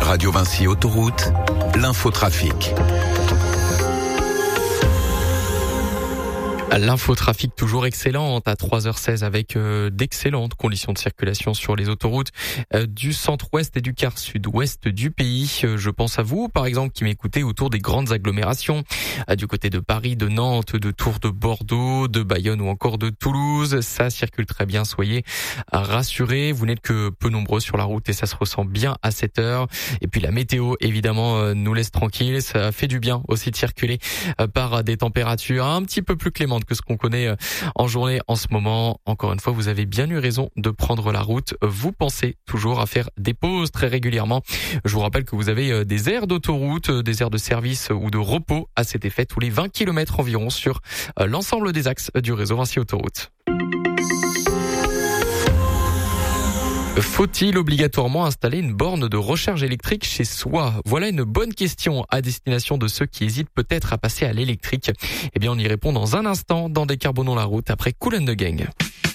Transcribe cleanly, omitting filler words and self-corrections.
Radio Vinci Autoroute, l'infotrafic. L'infotrafic toujours excellente à 3h16 avec d'excellentes conditions de circulation sur les autoroutes du centre-ouest et du quart sud-ouest du pays. Je pense à vous, par exemple, qui m'écoutez autour des grandes agglomérations, du côté de Paris, de Nantes, de Tours, de Bordeaux, de Bayonne ou encore de Toulouse. Ça circule très bien, soyez rassurés. Vous n'êtes que peu nombreux sur la route et ça se ressent bien à cette heure. Et puis la météo, évidemment, nous laisse tranquilles. Ça fait du bien aussi de circuler par des températures un petit peu plus clémentes que ce qu'on connaît en journée en ce moment. Encore une fois, vous avez bien eu raison de prendre la route. Vous pensez toujours à faire des pauses très régulièrement. Je vous rappelle que vous avez des aires d'autoroute, des aires de service ou de repos à cet effet tous les 20 km environ sur l'ensemble des axes du réseau Vinci Autoroute. Faut-il obligatoirement installer une borne de recharge électrique chez soi? Voilà une bonne question à destination de ceux qui hésitent peut-être à passer à l'électrique. Eh bien, on y répond dans un instant dans Décarbonons la route après Kool and the Gang.